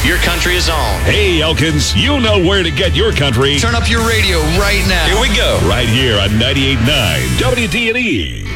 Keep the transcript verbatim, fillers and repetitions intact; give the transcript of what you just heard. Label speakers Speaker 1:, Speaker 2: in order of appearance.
Speaker 1: Your country is on.
Speaker 2: Hey, Elkins, you know where to get your country.
Speaker 1: Turn up your radio right now.
Speaker 3: Here we go.
Speaker 2: Right here on ninety-eight point nine W D and E.